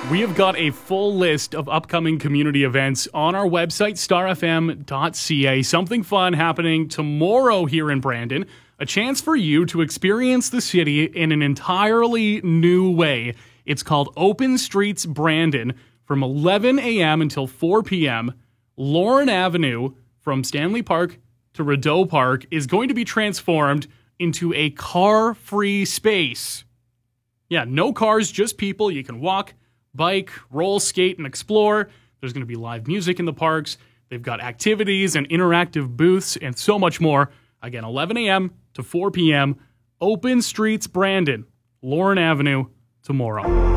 We have got a full list of upcoming community events on our website, starfm.ca. Something fun happening tomorrow here in Brandon. A chance for you to experience the city in an entirely new way. It's called Open Streets Brandon from 11 a.m. until 4 p.m. Lauren Avenue from Stanley Park to Rideau Park is going to be transformed into a car-free space. Yeah, no cars, just people. You can walk, bike, roll, skate, and explore. There's going to be live music in the parks. They've got activities and interactive booths and so much more. Again, 11 a.m. to 4 p.m. Open Streets Brandon, Lauren Avenue, tomorrow.